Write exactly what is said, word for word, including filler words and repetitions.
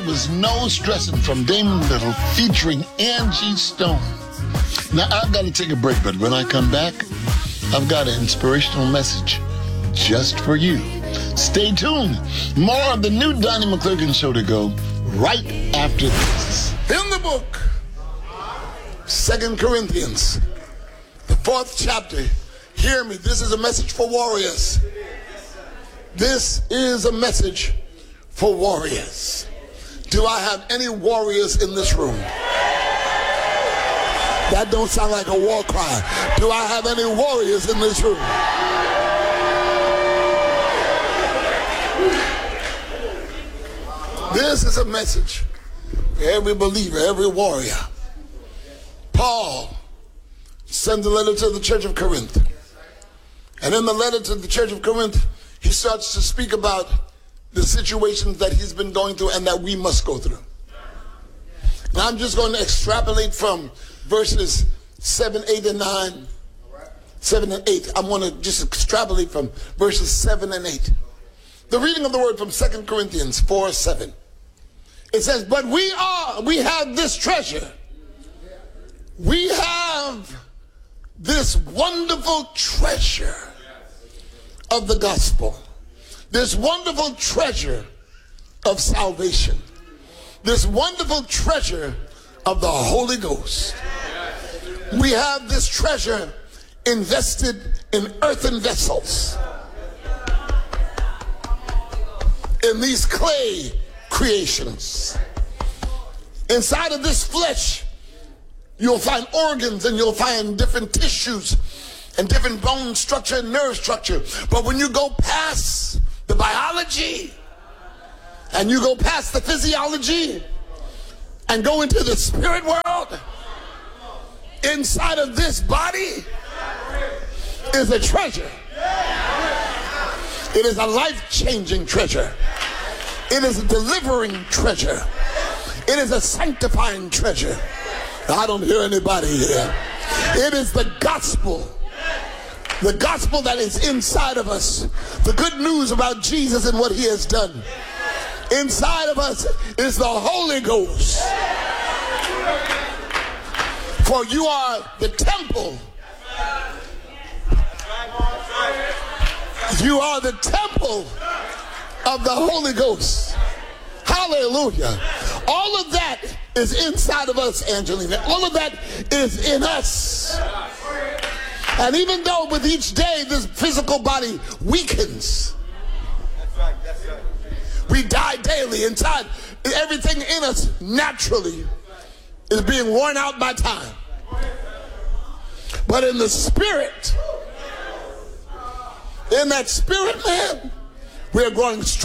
was No Stressing from Damon Little featuring Angie Stone. Now, I've got to take a break, but when I come back, I've got an inspirational message just for you. Stay tuned. More of the new Donnie McClurkin Show to go right after this. In the book, Second Corinthians, the fourth chapter, hear me, this is a message for warriors. This is a message for warriors. Do I have any warriors in this room? That don't sound like a war cry. Do I have any warriors in this room? This is a message for every believer, every warrior. Paul sends a letter to the church of Corinth. And in the letter to the church of Corinth, he starts to speak about the situations that he's been going through and that we must go through. And I'm just going to extrapolate from verses seven, eight, and nine. seven and eight. I'm going to just extrapolate from verses seven and eight. The reading of the word from Second Corinthians four, seven. It says, but we are, we have this treasure. We have this wonderful treasure of the gospel. This wonderful treasure of salvation. This wonderful treasure of the Holy Ghost. We have this treasure invested in earthen vessels. In these clay creations. Inside of this flesh, you'll find organs and you'll find different tissues and different bone structure and nerve structure. But when you go past the biology and you go past the physiology and go into the spirit world, inside of this body is a treasure. It is a life-changing treasure. It is a delivering treasure. It is a sanctifying treasure. I don't hear anybody here. It is the gospel. The gospel that is inside of us. The good news about Jesus and what he has done. Inside of us is the Holy Ghost. For you are the temple. You are the temple of the Holy Ghost. Hallelujah. All of that is inside of us, Angelina. All of that is in us. And even though with each day this physical body weakens, we die daily inside. Everything in us naturally is being worn out by time. But in the spirit, in that spirit, man, we're growing stronger.